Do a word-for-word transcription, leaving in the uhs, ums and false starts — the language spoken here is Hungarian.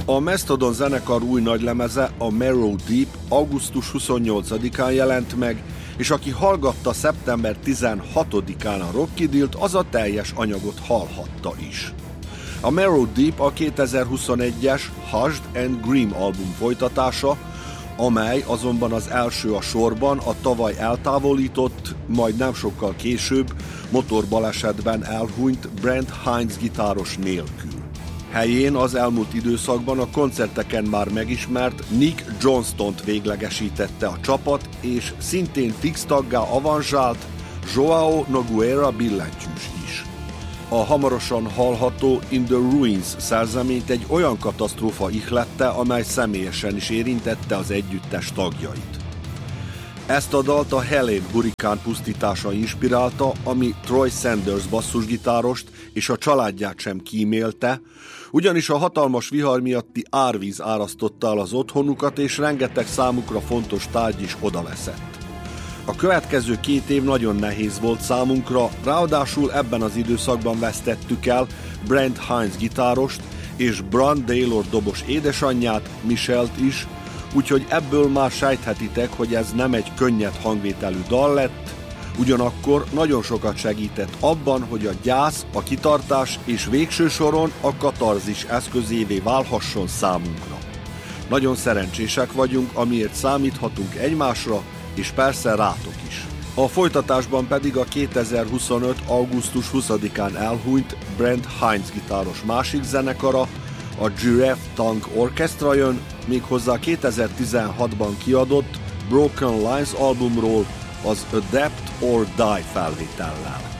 A Mastodon zenekar új nagylemeze, a Marrow Deep augusztus huszonnyolcadikán jelent meg, és aki hallgatta szeptember tizenhatodikán a Rockidilt, az a teljes anyagot hallhatta is. A Marrow Deep a kétezer-huszonegyes Hushed and Grim album folytatása, amely azonban az első a sorban a tavaly eltávolított, majd nem sokkal később motorbalesetben elhunyt Brent Hinds gitáros nélkül. Helyén az elmúlt időszakban a koncerteken már megismert Nick Johnston-t véglegesítette a csapat, és szintén fix taggá avanzsált Joao Nogueira billentyűs is. A hamarosan hallható In the Ruins szerzeményt egy olyan katasztrófa ihlette, amely személyesen is érintette az együttes tagjait. Ezt a dalt a Helene hurikán pusztítása inspirálta, ami Troy Sanders basszusgitárost és a családját sem kímélte, ugyanis a hatalmas vihar miatti árvíz árasztotta el az otthonukat, és rengeteg számukra fontos tárgy is odaveszett. A következő két év nagyon nehéz volt számunkra, ráadásul ebben az időszakban vesztettük el Brent Hinds gitárost és Brann Dailor dobos édesanyját, Michelle-t is, úgyhogy ebből már sejthetitek, hogy ez nem egy könnyed hangvételű dal lett, ugyanakkor nagyon sokat segített abban, hogy a gyász, a kitartás és végső soron a katarzis eszközévé válhasson számunkra. Nagyon szerencsések vagyunk, amiért számíthatunk egymásra, és persze rátok is. A folytatásban pedig a kétezer-huszonöt. augusztus huszadikán elhunyt Brent Hinds gitáros másik zenekara, a Giraffe Tongue Orchestra jön, méghozzá kétezer-tizenhatban kiadott Broken Lines albumról az Adapt or Die felvétellel.